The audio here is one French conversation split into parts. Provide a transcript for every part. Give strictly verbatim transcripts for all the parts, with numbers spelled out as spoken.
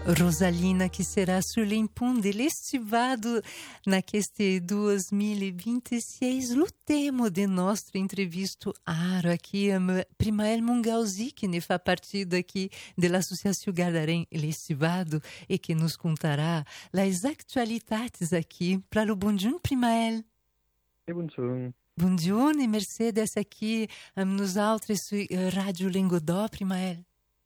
Rosalina, que será sull'impun dell'estivado naqueste dois mil e vinte e seis. O tema de nosso entrevisto aro aqui é Primael Mungalzi, que ne fa parte daqui da Associação Gadarém L'estivado e que nos contará as atualidades aqui para o Bonjour Primael. E bonjour. Bonjour e Mercedes aqui um, nos altres Rádio Lengodó, Primael.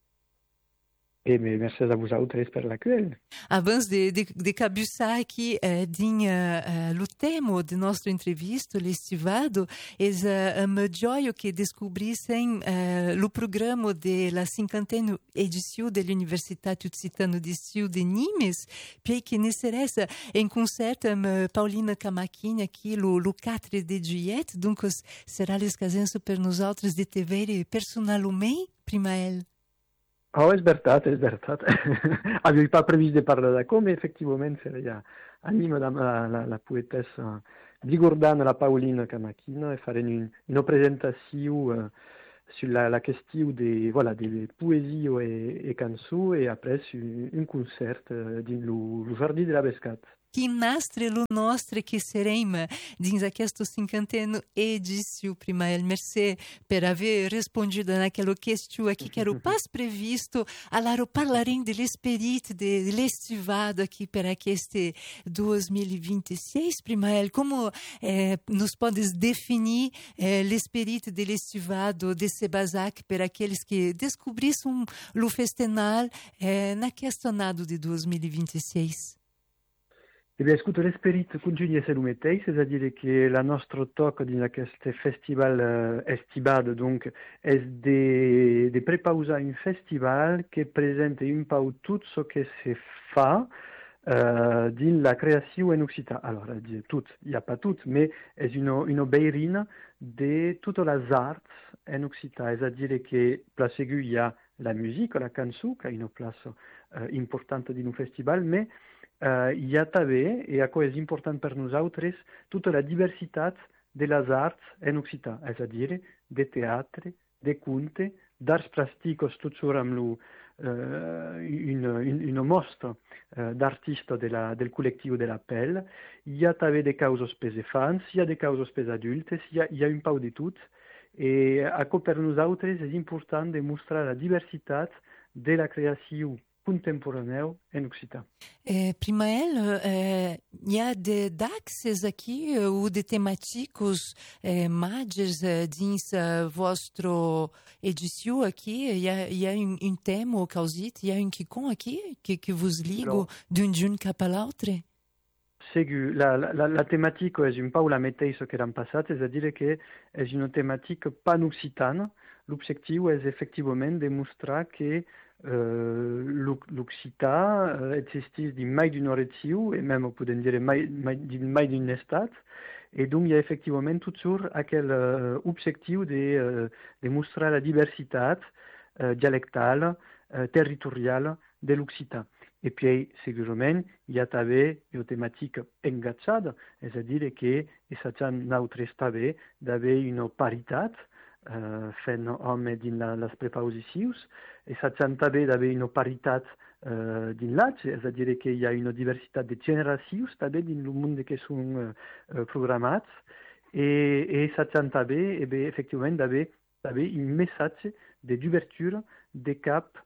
E merci a vosaltres per l'accueil. Abans de, de, de cabeçar aqui, uh, tinha uh, o tema de nossa entrevista, l'estivado, é uh, um joio que descobrissem uh, o programa da cinquantena edição da Universidade Occitana de Sul de Nimes, porque nessa em concerto um, Paulina Camaquini aqui, o quatro de juillet, donc será l'escasença per nós outros de te ver personalmente, Primael. Oh, és veritat, és veritat. Havia pas previst de parlar d'acò, mais effectivament seria anima la, la, la poetessa Vigordana, la Paulina Camaquina, e farem une, une presentació uh, sur la, la qüestió de, voilà, de poesia e, e cançó, e après un, un concert uh, dins lo Jardí de la Bescat. Que nasce lo nostro que serema dins aquesta cinquantena edição, Primael. Merci per aver respondido naquela questão aqui que era o pas previsto. Allora parlarem dell'espírito de l'estivado aqui para este dois mil e vinte e seis, Primael. Como eh, nos podes definir eh, l'espírito dell'estivado de Sebazac para aqueles que descobrissem o festival eh, na questionado de dois mil e vinte e seis? Eh bien, écoute, l'esprit continue à se mettre, c'est-à-dire que la nostre toc dans ce festival euh, estibade, donc, est de, de préparer un festival qui présente un peu tout ce que se fait euh, dans la création en Occitan. Alors, tout, il n'y a pas tout, mais c'est une, une beirine de toutes les arts en Occitan. C'est-à-dire que, place aiguë, il y a la musique, la cançó, qui a une place euh, importante dans le festival, mais Uh, hi ha també, i això és important per nosaltres, tota la diversitat de les arts en occità, és a dir, de teatre, de conte, d'arts plàstics, tot sobre amb lo, uh, una, una mostra uh, d'artistes de la, del col·lectiu de la Pell. Hi ha també de causes per infants, hi ha de causes per adultes, hi ha, hi ha un pau de tot, i això per nosaltres és important de mostrar la diversitat de la creació contemporâneo em Occità. É, Primael, é, há de daxes aqui, ou de temáticos é, majores é, dins a vostra edição aqui? Há um, um tema, causite, há um kikon aqui, que, que vos ligo d'un d'un cap a l'altre? Segur, la, la, la thématique est un peu la mateixa que l'an passat, c'est-à-dire que és une thématique pan-occitane. L'objectif est effectivement de mostrar que Uh, l'Occità uh, existeix dins mai d'una regió, i même podem dir mai, mai, mai d'un estat, i donc hi ha efectivament tot sur aquell uh, objectiu de, uh, de mostrar la diversitat uh, dialectal, uh, territorial de l'Occità. I puis, segurament, hi ha també una temàtica engatjada, és a dir, que assajant nosaltres també d'haver una paritat Uh, fent home dins la, les preposicions, i s'han també d'haver una paritat uh, dins l'âge, és a dir, que hi ha una diversitat de generacions també dins el món que són uh, programats, i, i s'han també, eh bé, efectivament, d'haver també un missatge d'obertura de cap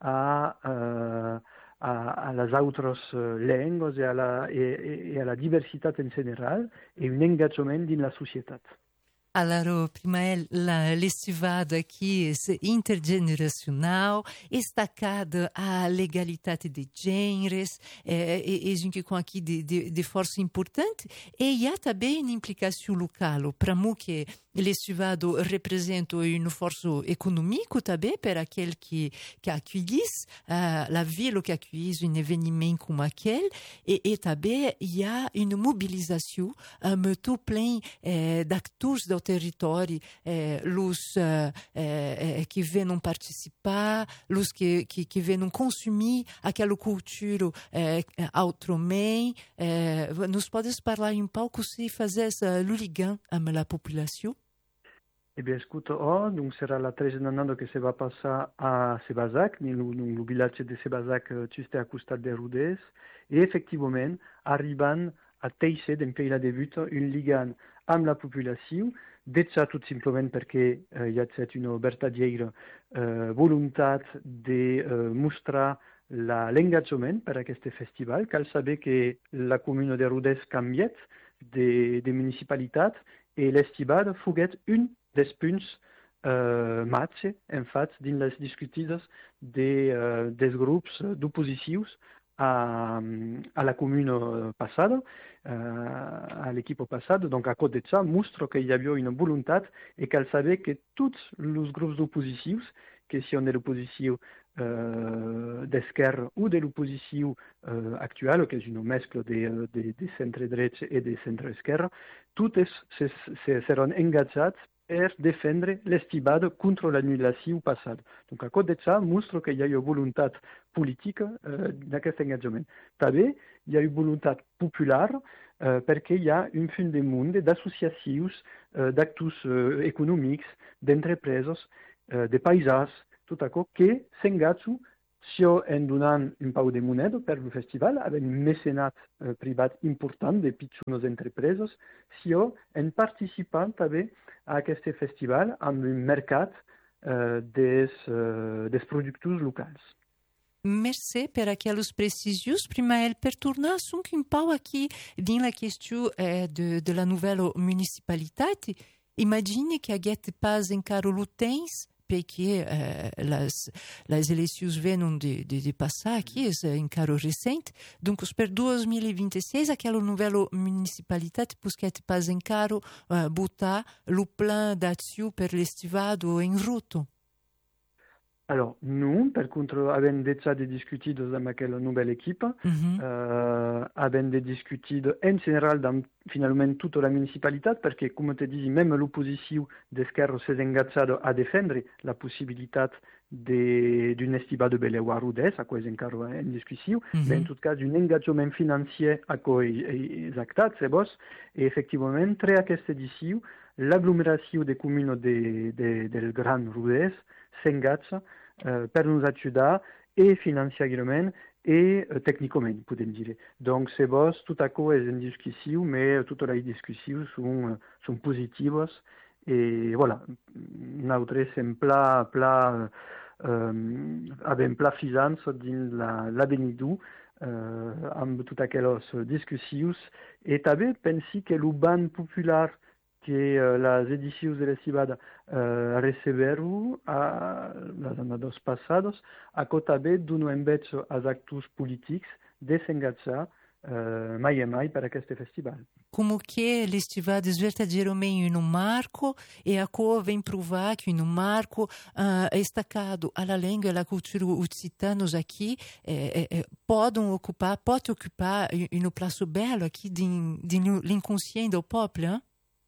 a, uh, a, a les altres uh, llengües i a, la, i, i a la diversitat en general, i un engagement dins la societat. Allora, Primael, l'estivado aqui é intergeneracional, destacada a legalidade de gêneros, é, é, é gente com aqui de, de, de força importante, e há também uma implicação local, para mim que l'estivado representa uma força econômica também para aquele que, que acolhisse, uh, la ville que acolhisse um evento como aquele, e, e também há uma mobilização um, muito plein eh, d'acteurs do território, eh, os eh, eh, que vêm participar, os que, que, que vêm consumir aquela cultura eh, autrement. Eh, nos podes falar um pouco se fazer essa ligação com a população? Eh bien, écoute, oh, donc sera la treisena année que se va passar a Sebazac, nel nel village de Sebazac, juste à costat de Rodez, et effectivement, arribant a teixer d'empèir la debut un ligan amb la populació, déjà tout simplement perquè eh, hi ha una vertadiera eh, voluntat de eh, mostrar la, l'engagement per a aquest festival. Cal saber que la comuna de Rodez canviat de, de municipalitat e l'estibada foguet un des punts eh, match, en fait, dins les discutides de, eh, des grups d'oposicions a, a la commune passada, eh, a l'équipe passada. Donc, à côté de ça, mostra qu'il y avait une volontat et qu'elle savait que tous les groupes d'oppositions, que si on est l'opposition euh, d'esquerra ou de l'opposition euh, actuelle, que és una mescla de, de, de centre-drets i de centre-esquerra, totes se, se seran engagats per defendre l'estibada contra l'anul·lació passada. Donc, a causa d'això, mostra que hi ha una voluntat política eh, d'aquest engagement. També hi ha una voluntat popular eh, perquè hi ha un fund de monde d'associacions, eh, d'actors eh, econòmics, d'entrepreses, eh, de paisans, tot això, que s'engatgen sia en donant un pau de moneda per el festival, amb un mecenat eh, privat important de pitjones entrepreses, sia en participant també a aquest festival amb un mercat eh, des, eh, des productors locals. Merci per aqueles precisos. Primael, per tornar um pau aqui din la questão eh, de, de la nouvelle municipalitate, imagine que aquest pas encara lutens, porque eh, las, las eleições vêm de, de, de passar aqui, é encara recente. Donc, per dois mil e vinte e seis, aquela nova municipalitate pusquete pas encara uh, botar o plano d'ação per l'estivado em ruto. Alors, non, per contre, avem déjà de discutit amb aquella nouvelle équipe, mm-hmm. euh, avem de discutit en general dans finalement toute la municipalitat, perquè, com te dis, même l'opposició d'Esquerra s'és engatjada a defendre la possibilitat d'un estivat de Beleu a Rodez, a quoi és encara en discussió, mm-hmm. mais en tot cas, un engagement financier a quoi és actat, c'est vos, et effectivement, tre aquesta edició, l'aglomeració de comunes de, de, del Gran Rodez s'engatja eh, per nos ajudar i financièrement i eh, tècnicament, podem dir. Donc, c'est vos, tot això és en discussió, mais totes les discussions són, són positives i, voilà, nosaltres som pla, pla, eh, avem pla fiança dins la, l'avenidor eh, amb totes aquelles discussions i també pensi que el ban popular que uh, les edicions de l'Estivada uh, receberam a, les anades passades, a també d'un enveig als actors polítics de s'engatjar uh, mai e mai per aquest festival. Como que l'Estivada é verdadeiramente um marco e a co vem provar que um marco uh, destacado à língua e à cultura occitanos aqui eh, eh, podem ocupar, pode ocupar um espaço belo aqui de, de l'inconscient do poble, hein?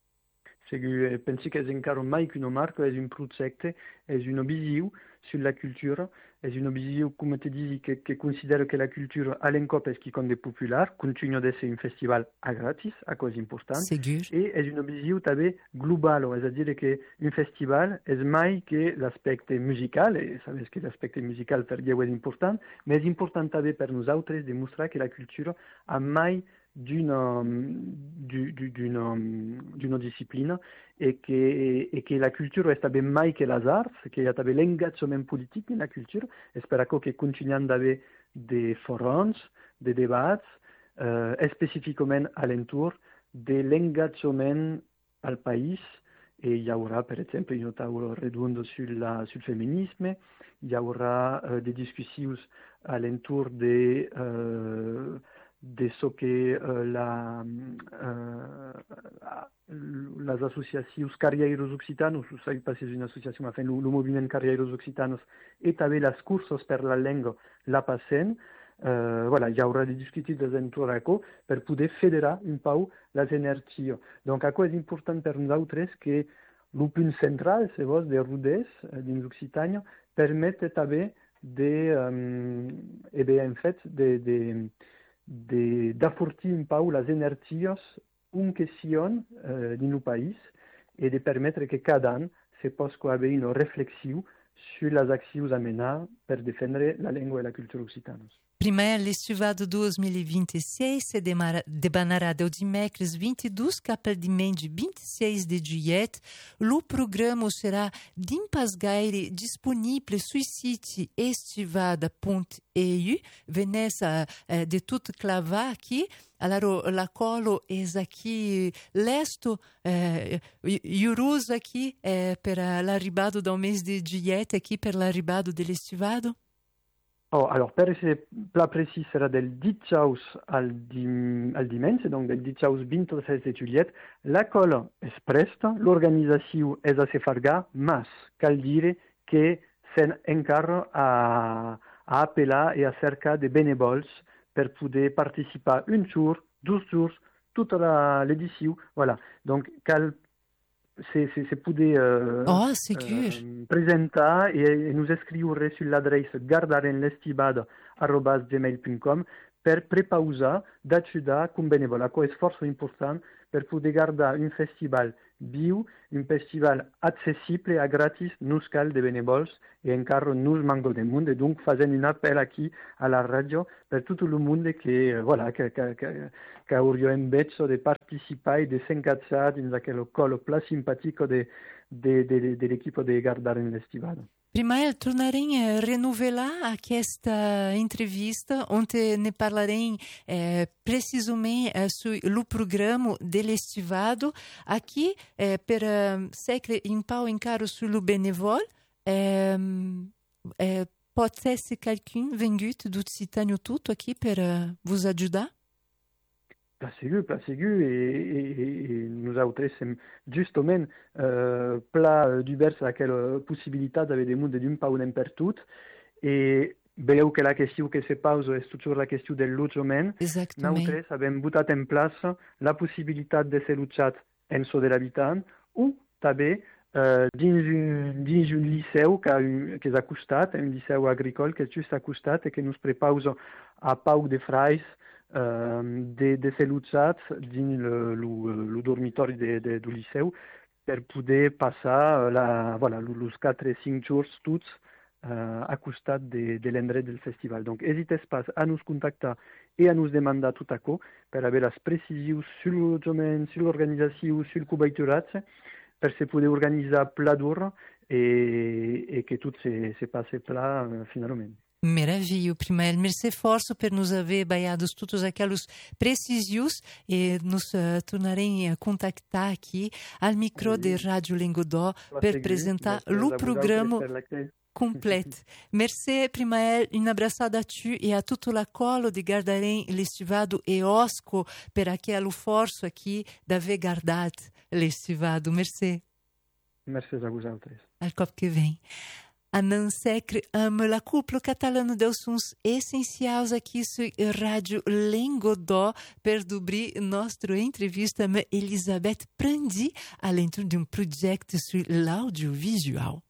Je pense que és encara mai qu'una marca, és un projecte, és una visió sur la cultura, és una visió, com te dis, que, que considera que la cultura a l'encop és qui compte de popular, continua de ser un festival a gratis, a cosa important, Segur. i és una visió també global, és a dir, que un festival és mai que l'aspecte musical, i sabes que l'aspecte musical per Déu és important, però és important també per nosaltres demostrar que la cultura ha mai d'una, d'una, d'una disciplina e che, e che la cultura è també mai que les arts, que hi ha també l'engagement polític en la cultura. És per això que continuem d'haver de forums, de debats, eh, específicament a l'entorn de l'engagement al país. E hi haurà, per exemple, una taula redonda sur, la, sur el feminisme, hi haurà eh, des discussions a l'entorn de... Eh, de ce que uh, la, uh, les associacions Carrieros Occitanos, no sé pas si és una associació, ma fent el moviment Carrieros Occitanos, i també les cursos per la llengua la passen, uh, voilà, hi haurà de discutir des d'entorn d'això per poder federar un pau les energies. Donc, això és important per nosaltres que el punt central, se vos, de Rodez, dins Occitània, permet també de, um, eh bé, en fet, de, de d'affortir un pau les energies en qüestió eh, dins el país e de permettere che cada an se possa avere una riflessione sulle azioni a menare per difendere la lingua e la cultura occitana. Primeiro Estivado dois mil e vinte e seis se debanará do dimecres vinte e dois capeldimente vinte e seis de juillet. O programa será d'impasgaire disponível sul site estivada ponto e u. Venessa eh, de tutto clavar aqui. Allora, la colo è aqui lesto, eh, iuruso aqui eh, per l'arribado do mês de juillet, aqui per l'arribado dell'estivado. Oh, alors, per essere più precisi, sarà del diciaus al, dim, al dimanche, donc del diciaus ventisei de juillet. La cola è presta, l'organizzazione è a se farga, mas cal dire che se encarra a, a appellare e a cercare dei benevols per poter partecipare un jour, deux jours, toute l'édition. Voilà. Donc, cal c'est c'est poder euh, oh, euh, présenter et, et nous écrire sur l'adresse gardarenl'estibada arobase gmail punto com per prepausa d'acciuda con benevola. Questo è sforzo importante per poter guardare un festival bio, un festival accessibile a gratis, nous cal de benevols e encarro nous mango del mondo. E donc facendo un appel qui alla radio per tutto il mondo che, voilà, che, che, che, che avrà invece di partecipare e di si incazzare in quello colo più simpatico de, de, de, dell'equipe di Gardaren l'Estivado. Primeiro, tornarem a renovelar esta entrevista, onde ne parlarem eh, precisamente eh, sul programa dell'estivado. Aqui, eh, per eh, secre in pau in caro sul benevol, eh, eh, pode ser quelqu'un vengut d'Occitanie tutto aqui per eh, vous ajudar? Placigu, placigu, e, e, e nosaltres sem justament uh, pla divers aquella possibilitat d'haver damunt d'un paunem per tot, e veieu que la qüestió que se pausa és toujours la qüestió del logement. Nosaltres avem votat en plaça la possibilitat de ser lotjat en so de l'habitant o també uh, dins, un, dins un liceu que, que és acostat, un liceu agricol que és just acostat e que nos prepausa a pau de frais Uh, de, de ser lotjats dins el dormitori de, de, du liceu per poder passar la, voilà, els quatre o cinc jours tots uh, a costat de, de l'endret del festival. Donc, n'hésitez pas a nos contactar e a nos demandar tot això per haver les precisions sur l'allotjament, sur l'organització, sur el coberturatge, per se poder organitzar pla dur e, e que tot se, se passe pla uh, finalment. Maravilha, primeiro, merci forço por nos haver baiados todos aqueles precisios e nos uh, tornarem a contactar aqui ao micro de Rádio Lingodó para apresentar o programa completo. Merci, primeiro, um abraçado a tu e a tutto la colo de Gardarem l'Estivado e Osco per aquele forço aqui d'aver guardat l'Estivado. Merci. Merci a vosaltres. Al cop que vem. Anan Secre ama la cúpula catalana dels sons essencials aqui sur Rádio Lingodó per dobrir nostra entrevista com Elisabeth Prandi, além de um projeto sur l'audiovisual.